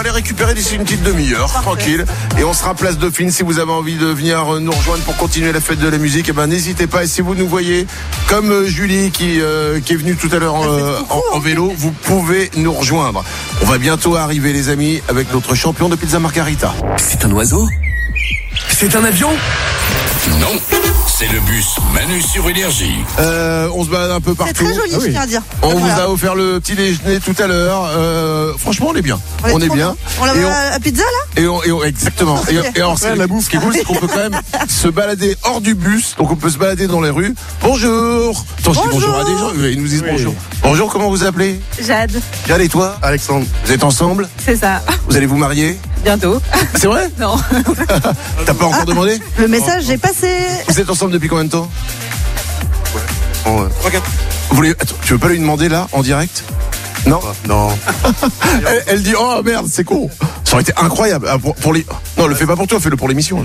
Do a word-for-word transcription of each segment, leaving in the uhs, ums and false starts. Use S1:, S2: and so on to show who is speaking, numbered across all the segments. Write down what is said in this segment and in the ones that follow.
S1: va aller récupérer d'ici une petite demi-heure,
S2: Parfait.
S1: tranquille. Et on sera place Dauphine. Si vous avez envie de venir nous rejoindre pour continuer la fête de la musique, eh ben n'hésitez pas. Et si vous nous voyez, comme euh, Julie qui, euh, qui est venue tout à l'heure en, euh, en, en vélo, vous pouvez nous rejoindre. On va bientôt arriver, les amis, avec notre champion de pizza margarita.
S3: C'est un oiseau? C'est un avion?
S4: Non, c'est le bus Manu sur Énergie.
S1: Euh, on se balade un peu partout.
S2: C'est très joli,
S1: Ah oui.
S2: je tiens à dire.
S1: On
S2: Voilà.
S1: vous a offert le petit déjeuner tout à l'heure. Euh, franchement, on est bien.
S2: On est,
S1: est
S2: trop
S1: bien.
S2: On l'a
S1: Et
S2: à, à pizza là.
S1: Et on, et on- exactement. Et, et alors, ce,
S5: la bouffe.
S1: ce qui est cool, c'est qu'on peut quand même se balader hors du bus. Donc, on peut se balader dans les rues. Bonjour. Attends, je dis bonjour à des gens. Ils nous disent
S5: Oui.
S1: bonjour. Bonjour, comment vous appelez?
S6: Jade,
S1: Jade et toi?
S5: Alexandre.
S1: Vous êtes ensemble?
S6: c'est ça.
S1: Vous allez vous marier?
S6: Bientôt.
S1: C'est vrai?
S6: Non.
S1: T'as pas encore demandé?
S2: Le message est passé.
S1: Vous êtes ensemble depuis combien de temps?
S5: Oh, ouais.
S1: Vous voulez... Attends, tu veux pas lui demander là, en direct? Non?
S5: Non.
S1: Elle, elle dit oh merde, c'est con. Ça aurait été incroyable. Ah, pour, pour les... Non, le fais pas pour toi, fais-le pour l'émission.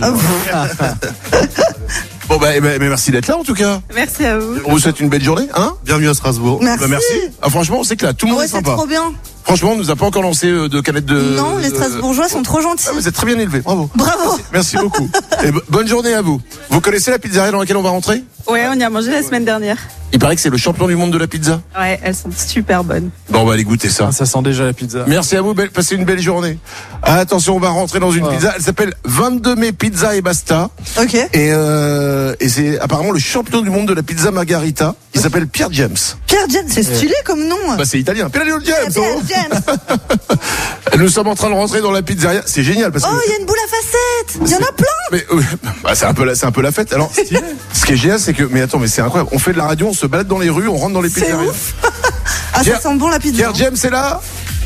S1: Bon bah, eh ben, mais merci d'être là en tout cas.
S6: Merci à vous.
S1: On vous souhaite une belle journée, hein?
S5: Bienvenue à Strasbourg.
S2: Merci.
S1: Bah, merci. Ah, franchement, on s'éclate. Tout le monde
S2: Ouais,
S1: est
S2: c'est
S1: sympa.
S2: trop bien.
S1: Franchement, on nous a pas encore lancé euh, de canette de.
S2: Non, les Strasbourgeois sont trop gentils.
S1: Ah, vous êtes très bien élevés. Bravo.
S2: Bravo.
S1: Merci beaucoup. Et bo- bonne journée à vous. Vous connaissez la pizzeria dans laquelle on va rentrer?
S6: Ouais, on y a mangé la semaine dernière.
S1: Il paraît que c'est le champion du monde de la pizza.
S6: Ouais, elles sont super bonnes.
S1: Bon, on va aller goûter ça.
S5: Ça sent déjà la pizza.
S1: Merci à vous, belle- passez une belle journée. Ah, attention, on va rentrer dans une pizza. Elle s'appelle vingt-deux mai Pizza et Basta.
S2: Ok.
S1: Et, euh, et c'est apparemment le champion du monde de la pizza margarita. Il s'appelle Pierre James.
S2: Pierre James, c'est stylé comme nom.
S1: Bah, c'est italien. Pierre James.
S2: Pierre
S1: oh.
S2: James.
S1: Nous sommes en train de rentrer dans la pizzeria. C'est génial parce que.
S2: Oh, il y a une boule à facettes. Il y en a plein.
S1: Mais euh, bah, c'est un peu la, c'est un peu la fête. Alors, ce qui est génial, c'est que, mais attends, mais c'est incroyable. On fait de la radio, on se balade dans les rues, on rentre dans les
S2: C'est
S1: pizzerias.
S2: ouf. Ah,
S1: Pierre-
S2: ça sent bon la pizza.
S1: Pierre James est là.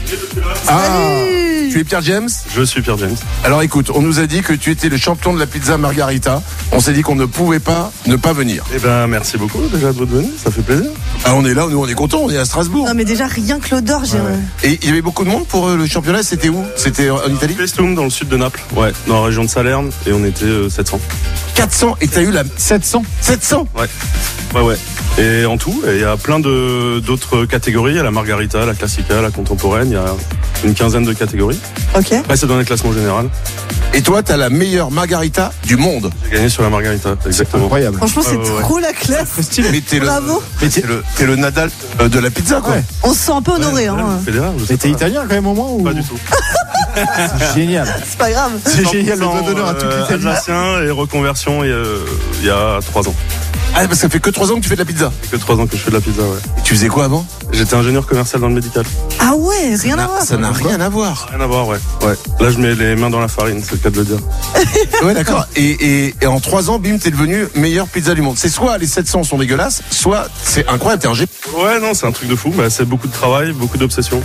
S1: Ah,
S2: Salut.
S1: tu es Pierre James.
S5: Je suis Pierre James.
S1: Alors écoute, on nous a dit que tu étais le champion de la pizza margarita. On s'est dit qu'on ne pouvait pas ne pas venir.
S5: Eh ben, merci beaucoup déjà de votre venue, ça fait plaisir.
S1: Ah, on est là, nous on est contents, on est à Strasbourg.
S2: Non mais déjà rien que l'odeur, j'ai.
S1: Et il y avait beaucoup de monde pour euh, le championnat. C'était où? C'était en Italie.
S5: Pestum dans le sud de Naples. Ouais, dans la région de Salerne et on était euh, sept cents.
S1: quatre cents et t'as eu la sept cents. sept cents.
S5: Ouais. Ouais, ouais. Et en tout, il y a plein de d'autres catégories. Il y a la margarita, la classica, la contemporaine. Il y a une quinzaine de catégories.
S2: Ok.
S5: Après, c'est dans les classements général.
S1: Et toi, t'as la meilleure margarita du monde.
S5: J'ai gagné sur la margarita, exactement.
S1: Incroyable.
S2: Franchement, c'est
S5: Ouais, ouais, ouais.
S2: trop la classe.
S1: Mais t'es le,
S2: Bravo.
S1: mais t'es le, t'es le Nadal euh, de la pizza, quoi.
S2: On se sent un peu honoré, hein.
S5: Fédéral, je sais
S7: Mais t'es
S5: pas.
S7: italien quand même au moins ou...
S5: Pas du tout.
S7: C'est génial.
S2: C'est pas grave.
S7: C'est génial, le
S5: cent
S7: doigt d'honneur à toute
S5: euh,
S7: l'Italie.
S5: Alsacien et reconversion il y a, il y a trois ans.
S1: Ah, parce que ça fait que trois ans que tu fais de la pizza.
S5: Ça fait que trois ans que je fais de la pizza, ouais.
S1: Et tu faisais quoi avant?
S5: J'étais ingénieur commercial dans le médical.
S2: Ah ouais, rien à voir.
S1: Ça n'a rien à voir.
S5: Rien à voir, ouais. Ouais. Là, je mets les mains dans la farine, c'est le cas de le dire.
S1: Ouais, d'accord. Et, et, et en trois ans, bim, t'es devenu meilleure pizza du monde. C'est soit les sept cents sont dégueulasses, soit c'est incroyable, t'es un génie.
S5: Ouais, non, c'est un truc de fou. Bah, c'est beaucoup de travail, beaucoup d'obsession.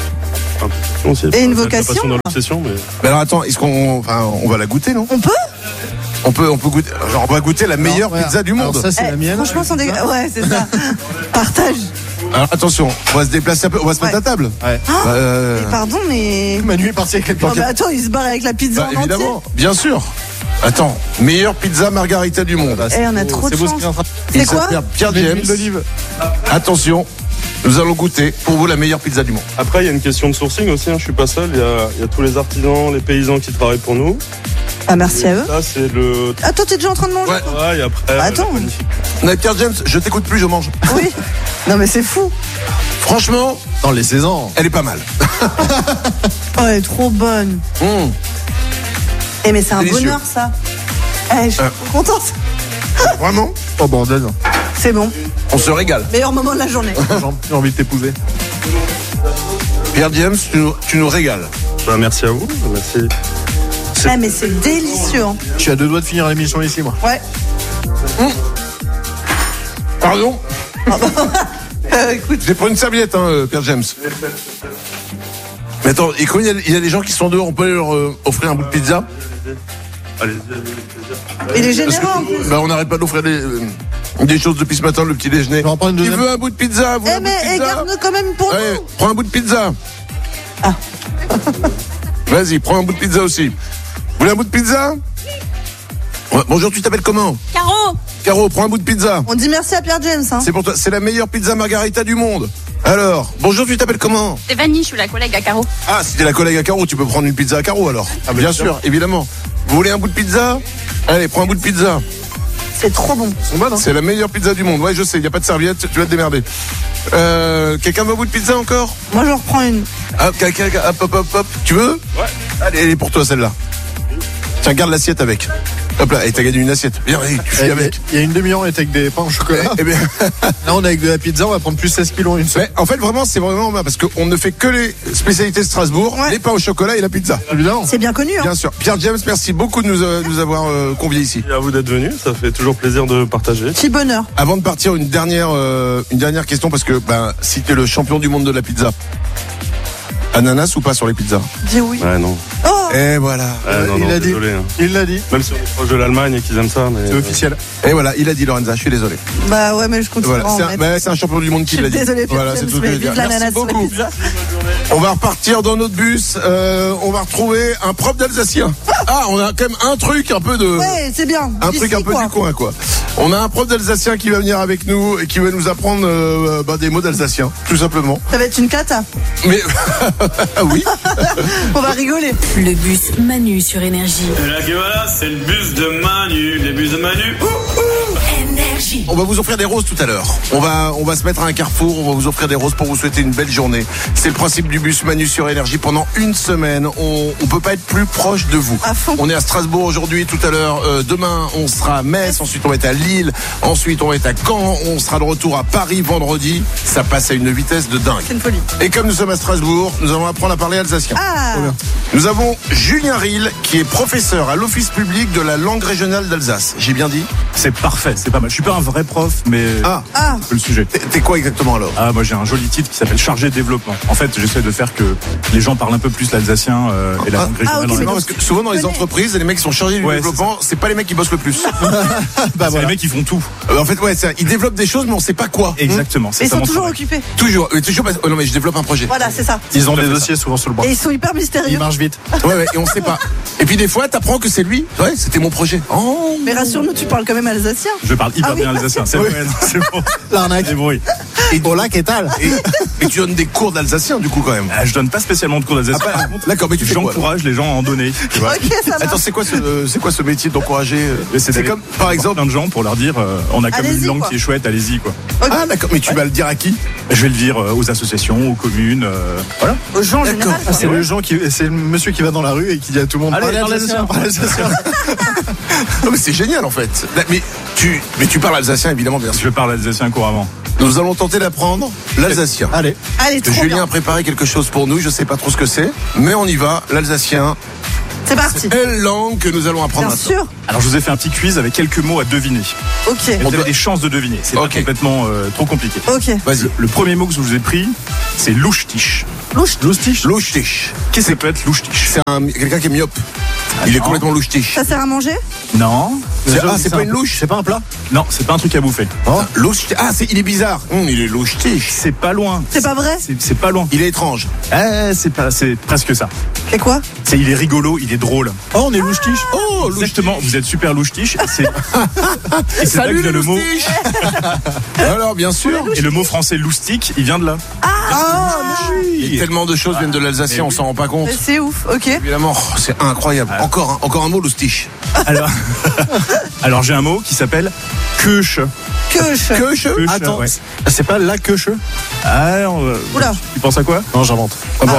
S5: Enfin, aussi,
S2: Et une
S5: pas-
S2: vocation.
S5: pas passion dans l'obsession, mais.
S1: Mais alors attends, est-ce qu'on, enfin, on va la goûter, non?
S2: On peut.
S1: On peut, on peut goûter. Genre, on va goûter la meilleure
S7: Alors,
S1: pizza du
S7: alors
S1: monde.
S7: ça c'est
S2: Eh,
S7: la mienne.
S2: Franchement, sans dég... Ouais, c'est ça. Partage.
S1: Alors attention, on va se déplacer un peu, on va se mettre
S2: Ouais.
S1: à table.
S7: Ouais.
S2: Ah,
S1: Bah, euh,
S2: mais pardon, mais.
S7: Manu est parti avec la
S2: Non,
S7: pizza.
S2: mais attends, il se barre avec la pizza
S1: bah,
S2: en entier.
S1: évidemment, bien sûr. Attends, meilleure pizza margarita du monde.
S2: Eh, on a trop de
S7: C'est beau ce
S2: chance.
S7: qu'il est en train de
S2: C'est
S1: Il
S2: quoi
S1: s'appelle Pierre
S7: mettre.
S1: James.
S7: L'huile d'olive.
S1: Attention, nous allons goûter pour vous la meilleure pizza du monde.
S5: Après, il y a une question de sourcing aussi, hein. Je suis pas seul. Il y a, il y a tous les artisans, les paysans qui travaillent pour nous.
S2: Ah, merci à eux.
S5: Ça, c'est le
S2: Ah, toi, t'es déjà en train de manger
S1: Ouais.
S5: travail. Après,
S2: Attends.
S5: la magnifique.
S1: On a Pierre James, je t'écoute plus, je mange.
S2: Oui. Non, mais c'est fou.
S1: Franchement,
S7: Dans les saisons.
S1: elle est pas mal.
S2: Oh, elle est trop bonne.
S1: Mmh.
S2: Eh, mais c'est un
S1: Délicieux.
S2: bonheur, ça. Eh, je suis
S1: Euh.
S2: trop contente.
S1: Vraiment,
S7: Oh bordel.
S2: C'est bon.
S1: on se régale.
S2: Meilleur moment de la journée.
S7: J'ai envie de t'épouser.
S1: Pierre James, tu nous, tu nous régales.
S5: Bah, merci à vous. Merci.
S2: Eh, mais c'est délicieux. Hein.
S7: Je suis à deux doigts de finir l'émission ici moi.
S2: Ouais.
S1: Pardon,
S2: Euh, écoute.
S1: j'ai pris une serviette, hein, euh, Pierre James. Mais attends, et quand il y, a, il y a des gens qui sont dehors, on peut leur euh, offrir un bout de pizza?
S5: Allez, allez,
S2: Il est
S1: Parce
S2: généreux en
S1: que,
S2: plus.
S1: bah, on n'arrête pas d'offrir des, euh, des choses depuis ce matin, le petit déjeuner.
S7: Je vais en prendre une
S1: Qui
S7: deuxième.
S1: veut un bout de pizza? Vous voulez
S2: Eh,
S1: un bout de
S2: mais eh,
S1: pizza?
S2: garde-le quand même pour
S1: Allez,
S2: nous.
S1: prends un bout de pizza.
S2: Ah.
S1: Vas-y, prends un bout de pizza aussi. Vous voulez un bout de pizza? Ouais, bonjour, tu t'appelles comment?
S6: Caro,
S1: Caro, prends un bout de pizza.
S2: On dit merci à Pierre James. Hein.
S1: C'est pour toi, c'est la meilleure pizza margarita du monde. Alors, bonjour, tu t'appelles comment?
S8: Stéphanie, je suis la collègue à Caro.
S1: Ah, si t'es la collègue à Caro, tu peux prendre une pizza à Caro alors. Ah, bien sûr, évidemment. Vous voulez un bout de pizza? Allez, prends un bout de pizza.
S2: C'est trop bon.
S1: C'est la meilleure pizza du monde. Ouais, je sais, il n'y a pas de serviette, tu vas te démerder. Euh, quelqu'un veut un bout de pizza encore?
S2: Moi, je reprends une.
S1: Ah, quelqu'un, hop, hop, hop, hop. Tu veux? Ouais. Allez, elle est pour toi celle-là. Tiens, garde l'assiette avec. Hop là, et t'as gagné une assiette. Viens, allez, tu fais avec.
S7: Il y a une demi-heure, on était avec des pains au chocolat.
S1: Eh, eh bien...
S7: Là, on est avec de la pizza, on va prendre plus seize kilos une seule.
S1: En fait, vraiment, c'est vraiment bien parce qu'on ne fait que les spécialités de Strasbourg,
S2: ouais.
S1: les pains au chocolat et la pizza.
S7: Évidemment.
S2: C'est bien connu. Hein.
S1: Bien sûr. Pierre James, merci beaucoup de nous, euh, nous avoir euh, conviés ici.
S5: Et à vous d'être venus, ça fait toujours plaisir de partager.
S2: Petit bonheur.
S1: Avant de partir, une dernière, euh, une dernière question parce que ben, si t'es le champion du monde de la pizza, ananas ou pas sur les pizzas?
S2: Dis oui.
S5: Ouais, non.
S2: Oh.
S1: Et voilà.
S5: Ah, non,
S7: il
S5: non,
S7: l'a dit.
S5: désolé. Hein.
S7: Il l'a dit.
S5: Même si on est proche de l'Allemagne et qu'ils aiment ça, mais.
S7: C'est officiel.
S1: Et voilà, il a dit Lorenza, je suis désolé.
S2: Bah ouais, mais je continue.
S1: Voilà, c'est un, ben, c'est un champion du monde qui
S2: Je
S1: l'a
S2: suis
S1: dit.
S2: désolée, Pierre
S1: Voilà, c'est
S2: James,
S1: tout ce que je
S2: mais
S1: veux dire.
S2: vive l'ananas
S1: Merci
S2: sur la
S1: beaucoup.
S2: pizza.
S1: On va repartir dans notre bus. Euh, on va retrouver un prof d'Alsacien. Ah, on a quand même un truc un peu de.
S2: Ouais, c'est bien.
S1: Un
S2: Ici,
S1: truc un peu
S2: quoi.
S1: du coin, quoi. On a un prof d'Alsacien qui va venir avec nous et qui va nous apprendre euh, bah, des mots d'Alsacien, tout simplement.
S2: Ça va être une cata.
S1: Mais oui.
S2: On va rigoler.
S9: Le bus Manu sur Énergie.
S10: Et là, voilà, c'est le bus de Manu, les bus de Manu.
S9: Énergie.
S1: On va vous offrir des roses tout à l'heure. On va, on va se mettre à un carrefour, on va vous offrir des roses pour vous souhaiter une belle journée. C'est le principe du bus Manu sur Énergie. Pendant une semaine, on, on peut pas être plus proche de vous.
S2: À fond.
S1: On est à Strasbourg aujourd'hui, tout à l'heure. Euh, demain, on sera à Metz. Ensuite, on va être à Lille. Ensuite, on va être à Caen. On sera de retour à Paris vendredi. Ça passe à une vitesse de dingue.
S2: C'est une folie.
S1: Et comme nous sommes à Strasbourg, nous allons apprendre à parler alsacien.
S2: Ah.
S1: Nous avons Julien Ril, qui est professeur à l'Office public de la langue régionale d'Alsace. J'ai bien dit?
S11: C'est parfait, c'est pas mal. Je suis pas un vrai prof, mais
S1: Ah.
S2: Ah.
S11: c'est le sujet.
S1: T'es t'es quoi exactement alors?
S11: Ah, moi j'ai un joli titre qui s'appelle chargé de développement. En fait, j'essaie de faire que les gens parlent un peu plus l'alsacien euh, et la
S1: Ah.
S11: langue
S2: Ah,
S11: régionale.
S2: ok,
S11: dans
S2: mais
S11: la
S1: Non,
S11: langue.
S1: parce que souvent dans les entreprises, les mecs qui sont chargés du
S11: Ouais,
S1: développement, c'est pas les mecs qui bossent le plus.
S11: Bah, c'est les mecs qui font tout.
S1: Euh, en fait, ouais, c'est- ils développent des choses, mais on sait pas quoi.
S11: Exactement. c'est
S2: Et ils
S11: ça
S2: sont
S11: mon
S2: toujours
S11: travail.
S2: occupés.
S1: Toujours, mais toujours pas. Oh non, mais je développe un projet.
S2: Voilà, c'est ça.
S7: Ils ont
S11: Tout à
S7: des
S11: fait
S7: dossiers souvent sous le bras.
S2: Et ils sont hyper
S7: Ils
S2: mystérieux.
S7: marchent vite.
S1: Ouais, ouais, et on sait pas. Et puis des fois, t'apprends que c'est lui. Ouais, c'était mon projet. Oh.
S2: Mais rassure-nous, tu parles quand même alsacien.
S11: Je parle hyper
S2: Ah oui.
S11: bien alsacien. C'est
S1: Oui.
S11: vrai, non, c'est bon.
S7: L'arnaque.
S11: C'est bruit.
S1: Et voilà, qu'est-ce et, et tu donnes des cours d'alsacien du coup quand même.
S11: Ah, je donne pas spécialement de cours d'alsacien.
S1: Ah, bah,
S11: Par contre,
S1: d'accord, mais tu fais quoi,
S11: j'encourage les gens à en donner. Tu vois.
S2: Ok, ça va.
S1: Attends, c'est quoi ce, c'est quoi ce métier d'encourager?
S11: Mais
S1: C'est
S11: d'aller
S1: comme, par
S11: voir
S1: exemple.
S11: plein de gens pour leur dire euh, on a comme
S2: Allez-y,
S11: une langue
S2: quoi.
S11: qui est chouette, allez-y quoi.
S2: Ok.
S1: Ah d'accord, mais tu vas le dire à qui?
S11: Je vais le dire euh, aux associations, aux communes, euh, voilà.
S2: Aux gens en
S1: D'accord.
S2: général.
S7: Ah, c'est le gens qui, c'est le monsieur qui va dans la rue et qui dit à tout le monde.
S11: Allez,
S7: parlez
S11: parlez
S7: alsacien, parlez alsacien.
S1: Non, mais c'est génial en fait. Mais tu, mais tu parles alsacien évidemment, bien sûr.
S11: Je parle alsacien couramment.
S1: Nous allons tenter d'apprendre l'alsacien.
S7: Allez.
S2: Allez, trop
S1: Julien
S2: bien.
S1: a préparé quelque chose pour nous, je sais pas trop ce que c'est, mais on y va. L'alsacien
S2: C'est parti.
S1: est la langue que nous allons apprendre
S2: Bien
S1: maintenant.
S2: sûr.
S11: Alors je vous ai fait un petit quiz avec quelques mots à deviner.
S2: Ok.
S11: Et vous
S1: On
S11: avez
S1: doit-
S11: des chances de deviner. C'est
S1: Ok.
S11: pas complètement euh, trop compliqué.
S2: Ok.
S1: Vas-y.
S11: Le premier mot que je vous ai pris, c'est louche-tiche.
S2: Louche.
S1: Louche-tiche. Louche-tiche.
S11: Qu'est-ce que ça peut être louche-tiche?
S1: C'est un, quelqu'un qui est myope. Il est
S11: non.
S1: complètement louche-tiche.
S2: Ça sert à manger?
S11: Non.
S1: C'est- Ah, c'est pas une louche?
S7: C'est pas un plat.
S11: Non, c'est pas un truc à bouffer.
S1: Louche. Ah, c'est, il est bizarre. Hum, il est louche-tiche.
S11: C'est pas loin.
S2: C'est pas vrai?
S11: C'est c'est pas loin.
S1: Il est étrange.
S11: Eh, c'est pas, c'est presque ça.
S2: Et quoi?
S11: C'est, il est rigolo, il est drôle.
S7: Oh, on est louche-tiche.
S1: Oh,
S11: Exactement. Vous êtes super louche-tiche. Et c'est, et c'est là que
S1: Salut
S11: vient
S1: les
S11: le mot.
S1: louche-tiches. Alors, bien sûr.
S11: Et le mot français loustique, il vient de là.
S2: Ah,
S1: Et tellement de choses viennent de l'alsacien, on s'en rend pas compte.
S2: mais c'est ouf. Ok.
S1: Évidemment, oh, c'est incroyable. Encore, un, encore un mot, loustiche.
S11: Alors, alors j'ai un mot qui s'appelle queuche.
S2: Queuche.
S1: Queuche.
S11: Queuche,
S7: Attends,
S11: ouais.
S7: c'est pas la queuche.
S11: Ah, on-
S2: Oula.
S11: tu penses à quoi?
S7: Non, j'invente.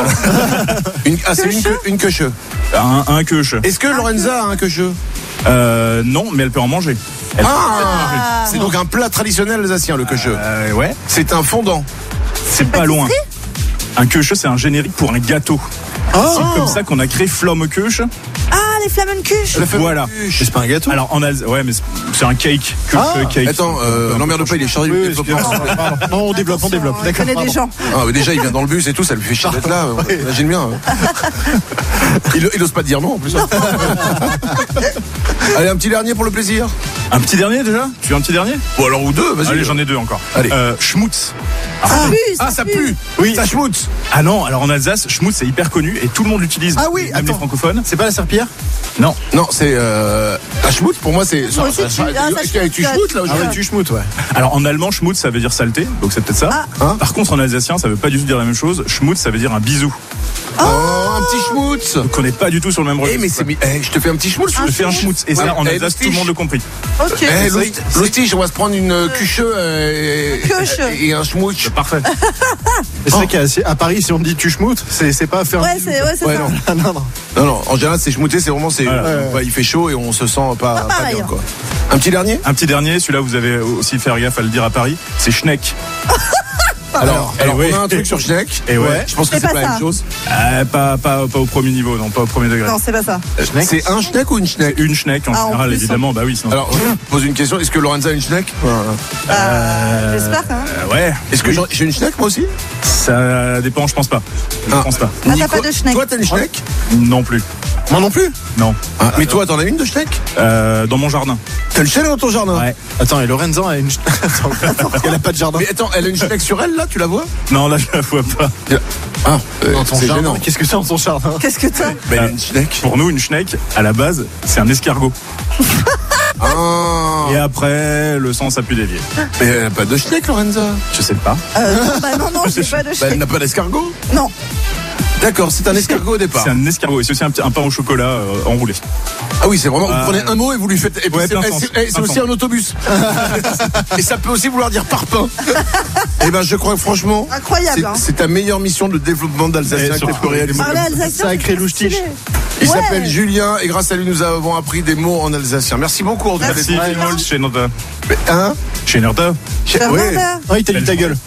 S1: Une, ah, c'est une,
S2: Queuche.
S1: que- une queuche.
S11: Un, un queuche.
S1: Est-ce que Lorenza a un queuche?
S11: Euh, non, mais elle peut en manger. Elle peut en manger.
S1: Ah, c'est donc un plat traditionnel alsacien, le queuche.
S11: Euh, ouais,
S1: C'est un fondant.
S11: c'est pas loin. Un queuche, c'est un générique pour un gâteau. C'est comme ça qu'on a créé Flammekuche.
S2: Ah, les Flammenkuche.
S1: Le fameux
S11: Voilà.
S1: queuche.
S7: C'est pas un gâteau.
S11: Alors en Alsace, ouais, mais c'est- c'est un cake. Queuche,
S7: Ah,
S11: cake.
S1: Attends, euh, n'emmerde pas, il est chargé
S7: Oui,
S1: de
S7: oui,
S1: développement.
S7: excusez-moi, pardon. Non, on développe, on développe.
S2: On
S7: D'accord.
S2: connaît des
S7: pardon.
S2: gens.
S1: Ah, mais déjà, il vient dans le bus et tout, ça lui fait chier d'être là. Imagine bien. Il, il ose pas te dire non, en plus. Allez, un petit dernier pour le plaisir.
S11: Un petit dernier déjà? Tu veux un petit dernier?
S1: Ou alors, ou deux, vas-y.
S11: Allez, j'en ai deux encore.
S1: Allez.
S11: Euh, schmutz.
S2: Ça pue,
S1: Ah, ça pue.
S11: Oui.
S1: Ça schmoutz.
S11: Ah non, alors en Alsace, schmoutz c'est hyper connu et tout le monde l'utilise.
S7: Ah oui,
S11: même
S7: attends.
S11: les francophones.
S7: C'est pas la serpillière?
S11: Non.
S1: Non, c'est euh, un schmoutz. Pour moi, c'est.
S2: Moi aussi, tu- ah, ça
S1: Est-ce qu'il y a- tu
S2: schmoutz,
S1: schmoutz là
S7: Ah
S1: aujourd'hui
S7: ouais, tu schmoutes, ouais.
S11: Alors en allemand, schmutz ça veut dire saleté, donc c'est peut-être ça.
S2: Ah.
S1: Hein
S11: Par contre en alsacien, ça veut pas du tout dire la même chose. Schmutz ça veut dire un bisou.
S1: Oh, un petit schmoutz.
S11: Donc on n'est pas du tout sur le même
S1: Eh,
S11: registre.
S1: mais c'est. mi- Eh, je te fais un petit schmoutz.
S11: Je te fais un schmutz et ça
S1: Ouais.
S11: en
S1: Eh,
S11: Alsace tout le monde le compris.
S2: Ok.
S1: Eh,
S7: c'est-
S1: l'hosti- l'hostige, on va se prendre une euh, cuche euh, et,
S2: Queche.
S1: et un schmoutz.
S11: Parfait.
S7: C'est vrai qu'à à Paris, si on dit tu schmoutes, c'est c'est pas faire. un
S2: Ouais,
S7: bisou,
S2: c'est
S7: quoi.
S2: ouais, c'est
S1: Ouais,
S2: ça.
S1: non.
S7: Ah, non, non.
S1: Non, non, en général, c'est schmouté, c'est vraiment. c'est
S11: Voilà.
S1: euh, bah, il fait chaud et on se sent pas,
S2: Pas
S1: pas
S2: pareil,
S1: bien,
S2: hein.
S1: quoi. Un petit dernier.
S11: Un petit dernier, celui-là vous avez aussi faire gaffe à le dire à Paris, c'est schneck.
S1: Alors,
S11: eh
S1: alors
S11: ouais.
S1: on a un truc sur Schneck.
S11: Et ouais.
S1: Je pense que
S2: C'est
S1: c'est
S2: pas
S1: pas la
S2: ça.
S1: même chose.
S11: Euh, pas, pas, pas au premier niveau, non, pas au premier degré.
S2: Non, c'est pas ça.
S1: C'est un Schneck ou une Schneck?
S11: Une schneck en
S2: Ah, en
S11: général,
S2: plus,
S11: évidemment, bah oui, sinon.
S1: Alors, je pose une question. Est-ce que Lorenza a une Schneck?
S2: Euh, J'espère quand même.
S11: Euh, ouais.
S1: Est-ce que j'en- j'ai une Schneck moi aussi?
S11: Ça dépend, je pense pas. Je
S1: Ah.
S11: pense pas.
S2: Ah, t'as
S1: Nico,
S2: pas de Schneck.
S1: Toi, t'as une Schneck?
S11: Non plus.
S7: Moi non plus.
S11: Non.
S1: Ah, mais toi, t'en as une de Schneck?
S11: Euh, dans mon jardin.
S1: T'as le chalet dans ton jardin?
S11: Ouais.
S7: Attends, et Lorenza a une. Attends, elle a pas de jardin.
S1: Mais attends, elle a une Schneck sur elle là, tu la vois?
S11: Non, là, je la vois pas.
S1: Ah, euh,
S7: Dans ton
S1: c'est
S7: jardin.
S1: gênant.
S7: Qu'est-ce que c'est dans ton jardin?
S2: Qu'est-ce que t'as?
S1: Mais elle a une Schneck.
S11: Pour nous, une schneck, à la base, c'est un escargot.
S1: Ah,
S11: Et après, le sens a pu dévier.
S1: mais elle a pas de Schneck, Lorenza.
S11: Je sais pas.
S2: Euh, non, bah non, non, j'ai pas de
S1: Bah, elle
S2: Schneck.
S1: n'a pas d'escargot.
S2: Non.
S1: D'accord, c'est un escargot au départ.
S11: C'est un escargot et c'est aussi un, petit- un pain au chocolat euh, enroulé.
S1: Ah oui, c'est vraiment. Vous
S11: Euh,
S1: prenez un mot et vous lui faites. Et puis
S11: ouais,
S1: c'est
S11: plein
S1: eh,
S11: sens,
S1: c'est- eh, c'est
S11: plein
S1: aussi
S11: sens.
S1: un autobus. Et ça peut aussi vouloir dire parpaing. Eh ben, je crois que franchement,
S2: Incroyable,
S1: c'est-
S2: hein.
S1: c'est ta meilleure mission de développement d'Alsacien
S11: Et
S1: que
S11: surtout,
S1: tu peux réaliser.
S2: Parler alsacien.
S7: Ça a créé
S2: c'est
S7: l'oustiche.
S2: stylé.
S1: Il
S2: Ouais.
S1: s'appelle Julien et grâce à lui, nous avons appris des mots en alsacien. Merci beaucoup. En tout cas,
S11: Merci,
S1: d'être-
S11: Vimol, chez Norda.
S1: Hein
S11: Chez Norda.
S2: Faire
S1: Ouais.
S2: Norda.
S7: Ah, il t'a dit ta gueule.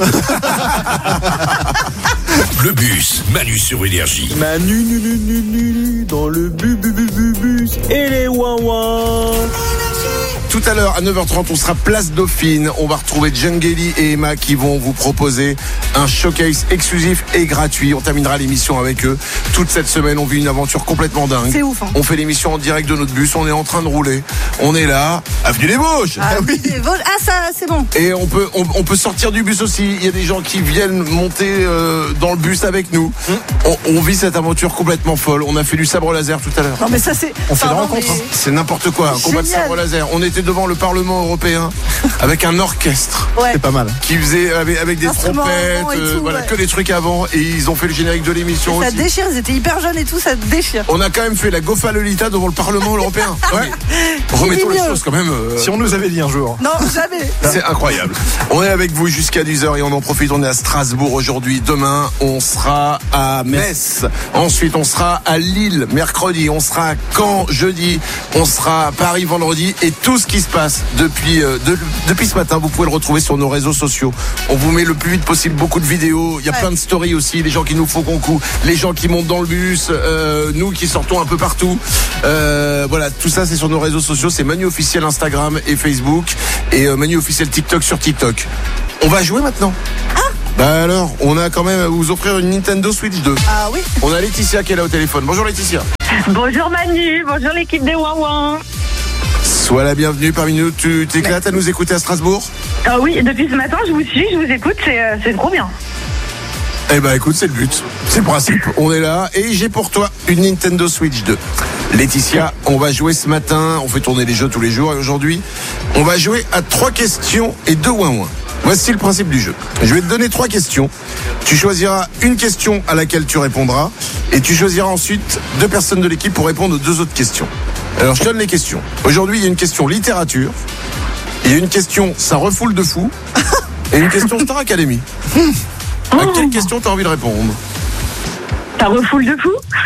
S4: Le bus, Manu sur Énergie.
S8: Manu, nu, nu, nu, nu, dans le bu, bu, bu, bu, bus et les ouin
S1: Tout à l'heure, à neuf heures trente, on sera place Dauphine. On va retrouver Djengeli et Emma qui vont vous proposer un showcase exclusif et gratuit. On terminera l'émission avec eux. Toute cette semaine, on vit une aventure complètement dingue.
S2: C'est ouf, hein.
S1: On fait l'émission en direct de notre bus. On est en train de rouler. On est là. Avenue des Vosges.
S2: Ah, oui. Ah, ça, c'est bon.
S1: Et on peut, on, on peut sortir du bus aussi. Il y a des gens qui viennent monter euh, dans le bus avec nous. On, on vit cette aventure complètement folle. On a fait du sabre laser tout à l'heure.
S2: Non, mais ça, c'est.
S7: On fait des
S2: Pardon,
S7: rencontres,
S2: mais-
S7: hein.
S1: C'est n'importe quoi, un combat de
S2: Génial.
S1: sabre laser. On était devant le Parlement européen avec un orchestre
S2: Ouais.
S7: C'est pas mal.
S1: qui faisait avec, avec des
S2: Instruments
S1: trompettes,
S2: avant et
S1: euh,
S2: tout,
S1: voilà,
S2: ouais.
S1: que des trucs avant, et ils ont fait le générique de l'émission
S2: Ça
S1: aussi.
S2: déchire, ils étaient hyper jeunes et tout, ça déchire.
S1: On a quand même fait la Gofa Lolita devant le Parlement européen. Ouais. Remettons les
S2: mieux.
S1: choses quand même. euh,
S7: Si on nous avait dit un jour.
S2: Non, jamais.
S1: C'est incroyable. On est avec vous jusqu'à dix heures et on en profite. On est à Strasbourg aujourd'hui. Demain, on sera à Metz. Ensuite, on sera à Lille mercredi. On sera à Caen jeudi. On sera à Paris vendredi. Et tout ce qui se passe depuis, euh, de- depuis ce matin, vous pouvez le retrouver sur nos réseaux sociaux. On vous met le plus vite possible beaucoup de vidéos. Il y a
S2: Ouais.
S1: plein de stories aussi. Les gens qui nous font concours, les gens qui montent dans le bus, euh, nous qui sortons un peu partout. Euh, voilà, tout ça c'est sur nos réseaux sociaux. C'est Manu officiel Instagram et Facebook et euh, Manu officiel TikTok sur TikTok. On va jouer maintenant. Bah alors, on a quand même à vous offrir une Nintendo Switch deux.
S2: Ah oui.
S1: On a Laetitia qui est là au téléphone. Bonjour Laetitia.
S6: Bonjour Manu, bonjour l'équipe des Ouin
S1: Sois la bienvenue parmi nous. Tu t'éclates à nous écouter à Strasbourg?
S6: Ah oui, depuis ce matin, je vous suis, je vous écoute, c'est, euh, c'est trop bien.
S1: Eh ben écoute, c'est le but. C'est le principe. On est là et j'ai pour toi une Nintendo Switch deux. Laetitia, on va jouer ce matin. On fait tourner les jeux tous les jours et aujourd'hui, on va jouer à trois questions et deux ouin-ouin. Voici le principe du jeu. Je vais te donner trois questions. Tu choisiras une question à laquelle tu répondras et tu choisiras ensuite deux personnes de l'équipe pour répondre aux deux autres questions. Alors je te donne les questions. Aujourd'hui, il y a une question littérature. Il y a une question ça refoule de fou et une question Star Academy. À quelle question t'as envie de répondre?
S6: Ça refoule de fou.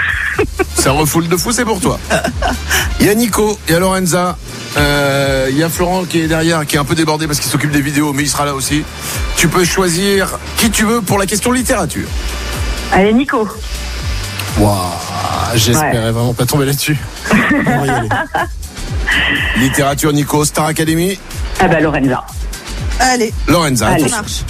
S1: Ça refoule de fou, c'est pour toi. Il y a Nico, il y a Lorenza, euh, il y a Florent qui est derrière, qui est un peu débordé parce qu'il s'occupe des vidéos, mais il sera là aussi. Tu peux choisir qui tu veux pour la question littérature.
S6: Allez Nico.
S7: Waouh, j'espérais vraiment pas tomber là-dessus. On va y aller.
S1: Littérature Nico, Star Academy,
S6: Ah bah Lorenza.
S2: Allez,
S1: Lorenza.
S6: Allez.
S2: ça
S1: attention.
S2: marche.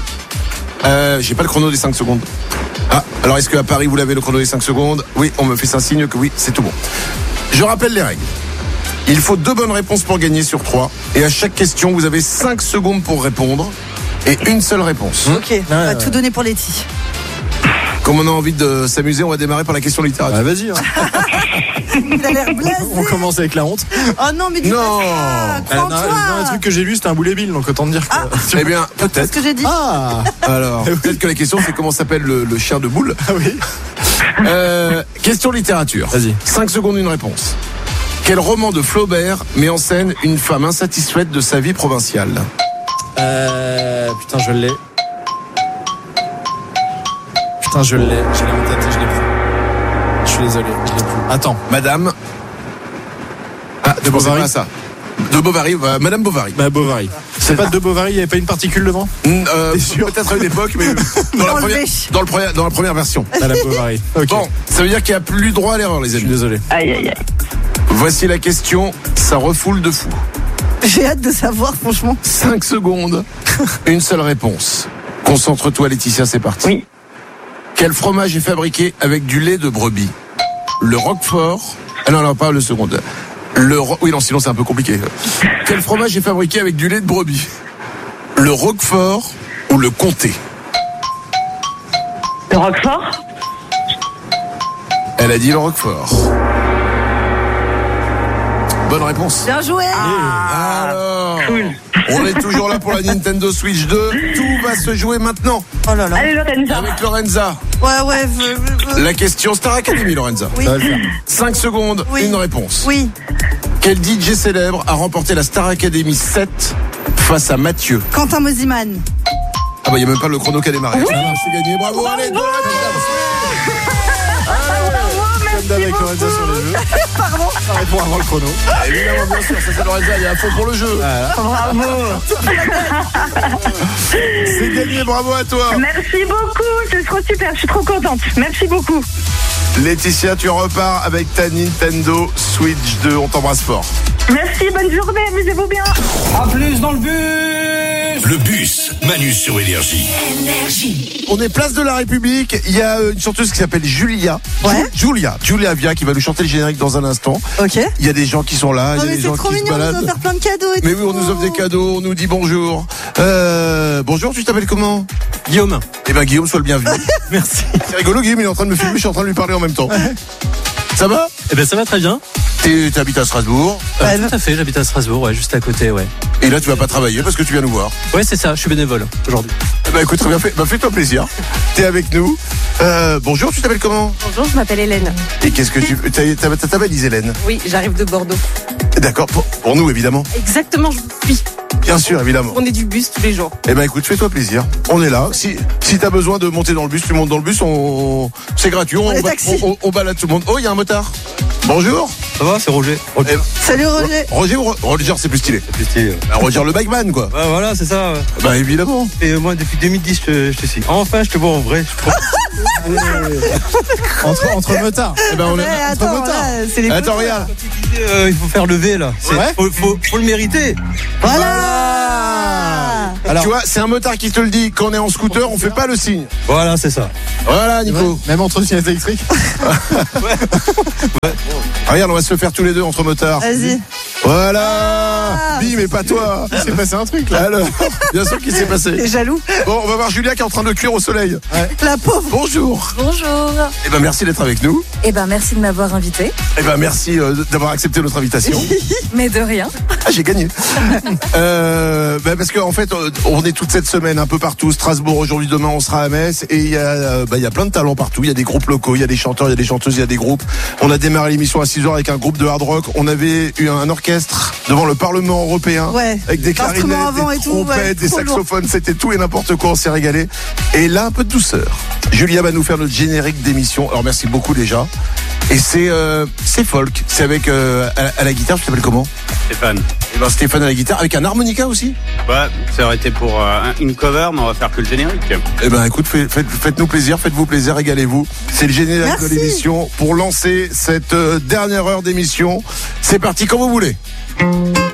S1: Euh, j'ai pas le chrono des cinq secondes. Ah, alors est-ce qu'à Paris vous l'avez le chrono des cinq secondes? Oui, on me fait un signe que oui, c'est tout bon. Je rappelle les règles. Il faut deux bonnes réponses pour gagner sur trois. Et à chaque question, vous avez cinq secondes pour répondre. et une seule réponse.
S2: Ok, on va tout donner pour Letty.
S1: Comme on a envie de s'amuser, on va démarrer par la question littérature.
S7: Ah, vas-y. Hein.
S2: Il a l'air blasé.
S7: On commence avec la honte.
S2: Oh non, mais dis
S1: Non.
S2: pas ça.
S7: Non,
S2: Prends-toi.
S7: non, un truc que j'ai lu, c'était un boulet bill, donc autant te dire que.
S2: Ah.
S1: Eh bien,
S2: C'est ce
S1: peut-être.
S2: que j'ai dit.
S7: Ah,
S1: Alors, peut-être que la question, c'est comment s'appelle le, le chien de boule.
S7: ah oui.
S1: Euh, question littérature.
S7: Vas-y.
S1: cinq secondes, une réponse. Quel roman de Flaubert met en scène une femme insatisfaite de sa vie provinciale?
S7: Euh. Putain, je l'ai. Putain, je l'ai. Je l'ai en tête et je l'ai plus. Je suis désolé, je l'ai plus. Attends.
S1: Madame. Ah, de
S7: Bovary.
S1: Bovary. À ça. De Bovary, bah, Madame Bovary.
S7: Bah, Bovary. C'est pas de Bovary, il n'y avait pas une particule devant?
S1: Euh, peut-être à une époque, mais dans la, première, dans, le premier- dans la première version.
S7: Madame Bovary. Ok.
S1: Bon, ça veut dire qu'il n'y a plus droit à l'erreur, les
S7: Je suis
S1: amis.
S7: désolé.
S6: Aïe, aïe, aïe.
S1: Voici la question, ça refoule de fou.
S2: J'ai hâte de savoir, franchement.
S1: cinq secondes, une seule réponse. Concentre-toi, Laetitia, c'est parti.
S6: Oui.
S1: Quel fromage est fabriqué avec du lait de brebis? Le Roquefort. Ah non, non, pas le second. Le Ro... Oui, non, sinon c'est un peu compliqué. Quel fromage est fabriqué avec du lait de brebis? Le Roquefort ou le Comté?
S6: Le Roquefort?
S1: Elle a dit le Roquefort. Bonne réponse.
S2: Bien joué.
S1: Alors, on est toujours là pour la Nintendo Switch deux. Tout va se jouer maintenant
S2: Oh là là.
S6: Allez, Lorenza.
S1: avec Lorenza.
S2: Ouais, ouais. je- je- je-
S1: La question Star Academy, Lorenza.
S2: Oui.
S7: Ça va le faire.
S1: cinq secondes,
S2: Oui.
S1: une réponse.
S2: Oui.
S1: Quel D J célèbre a remporté la Star Academy sept face à Mathieu?
S2: Quentin Mosiman.
S1: Ah bah il n'y a même pas le chrono qui a démarré. Oui. C'est gagné, bravo, allez, deux
S7: Comme d'hab avec Lorenza sur les jeux.
S2: Pardon.
S7: Ça répond avant le chrono.
S1: Évidemment, bien sûr, ça c'est Lorenza, il est à fond pour le jeu.
S6: Bravo.
S1: C'est gagné, bravo à toi.
S6: Merci beaucoup. C'est trop super. Je suis trop contente. Merci beaucoup.
S1: Laetitia, tu repars avec ta Nintendo Switch deux, on t'embrasse fort.
S6: Merci. Bonne journée. Amusez-vous bien.
S10: À plus dans le bus.
S4: Le bus, Manu sur Énergie.
S9: Énergie.
S1: On est place de la République, il y a euh, une chanteuse qui s'appelle Julia.
S2: Ouais.
S1: Ju- Julia, Julia Via qui va nous chanter le générique dans un instant.
S2: Ok.
S1: Il y a des gens qui sont là, il
S2: Oh,
S1: y a
S2: mais
S1: des
S2: c'est
S1: gens
S2: trop
S1: qui se
S2: mignon, on nous
S1: baladent.
S2: offert plein de cadeaux et
S1: Mais
S2: tout.
S1: oui, on nous offre des cadeaux, on nous dit bonjour. Euh, bonjour, tu t'appelles comment?
S7: Guillaume.
S1: Eh ben Guillaume, sois le bienvenu.
S7: Merci.
S1: C'est rigolo, Guillaume, il est en train de me filmer, je suis en train de lui parler en même temps. Ça va?
S12: Eh ben ça va très bien.
S1: T'es- T'habites à Strasbourg.
S12: Euh,
S2: Ouais,
S12: tout à fait, j'habite à Strasbourg, ouais, juste à côté, ouais.
S1: Et là, tu vas pas travailler parce que tu viens nous voir.
S12: Ouais, c'est ça, je suis bénévole aujourd'hui.
S1: Eh ben écoute, très bien fait. Bah, fais-toi plaisir. T'es avec nous. Euh, bonjour, tu t'appelles comment?
S13: Bonjour, je m'appelle Hélène.
S1: Et qu'est-ce que tu... T'as t'as- t'as ta valise, Hélène?
S13: Oui, j'arrive de Bordeaux.
S1: D'accord, pour, pour nous, évidemment.
S13: Exactement, je vous suis.
S1: Bien sûr, évidemment.
S13: On est du bus tous les jours.
S1: Eh ben écoute, fais-toi plaisir. On est là. Si si t'as besoin de monter dans le bus, tu montes dans le bus. On c'est gratuit. On,
S2: On est
S1: ba-
S2: taxi.
S1: on, on balade tout le monde. Oh, il y a un motard. Bonjour.
S12: Ça va, c'est Roger. Roger.
S1: Eh,
S2: Salut Roger.
S1: Roger ou Ro- Roger, c'est plus stylé.
S12: C'est stylé.
S1: Bah, Roger le bikeman, quoi.
S12: Ouais, voilà, c'est ça. ouais.
S1: Bah évidemment.
S12: Et euh, moi, depuis deux mille dix, je te, je te suis. Enfin, je te vois en vrai. Je trouve.
S7: Entre, entre motards.
S1: Eh ben on est
S2: Ouais,
S1: entre
S2: attends,
S1: motards.
S2: là, c'est les
S1: Attends,
S2: photos,
S1: regarde.
S12: Euh, il faut faire lever là. C'est-
S7: Ouais.
S12: faut, faut, faut le mériter.
S2: Voilà.
S7: Alors-
S1: Tu vois, c'est un motard qui te le dit. Quand on est en scooter, on fait pas le signe.
S12: Voilà, c'est ça.
S1: Voilà, Nico.
S7: Ouais, même entre trottinette électrique.
S1: Regarde, on va se le faire tous les deux entre motards.
S2: Vas-y.
S1: Voilà. Bim, mais pas toi.
S7: Il s'est passé un truc là.
S1: Alors, bien sûr qu'il s'est
S2: T'es
S1: passé.
S2: jaloux.
S1: Bon, on va voir Julia qui est en train de cuire au soleil.
S2: La pauvre.
S1: Bonjour.
S13: Bonjour.
S1: Eh ben merci d'être avec nous.
S13: Eh ben, merci de m'avoir invité.
S1: Eh ben merci euh, d'avoir accepté notre invitation.
S13: Mais de rien.
S1: Ah, j'ai gagné. euh, ben parce qu'en en fait, euh, on est toute cette semaine un peu partout. Strasbourg aujourd'hui, demain, on sera à Metz et il y a, euh, ben, il y a plein de talents partout. Il y a des groupes locaux, il y a des chanteurs, il y a des chanteuses, il y a des groupes. On a démarré l'émission à six heures avec un groupe de hard rock. On avait eu un orchestre devant le Parlement européen
S2: Ouais.
S1: avec des
S2: L'instrument
S1: clarinettes,
S2: avant
S1: des
S2: et tout,
S1: trompettes,
S2: ouais,
S1: des
S2: trop lourd.
S1: saxophones. C'était tout et n'importe quoi. On s'est régalé. Et là, un peu de douceur. Julia va nous faire notre générique d'émission. Alors merci beaucoup déjà. Et c'est euh, c'est folk. C'est avec euh, à, à la guitare. Tu t'appelles comment?
S10: Stéphane.
S1: Et ben Stéphane à la guitare avec un harmonica aussi.
S10: Ouais, ça aurait été pour euh, un- une cover, mais on va faire que le générique.
S1: Eh ben écoute, fait- faites, faites-nous plaisir, faites-vous plaisir, régalez-vous. C'est le générique
S2: Merci.
S1: de l'émission pour lancer cette euh, dernière heure d'émission. C'est parti quand vous voulez.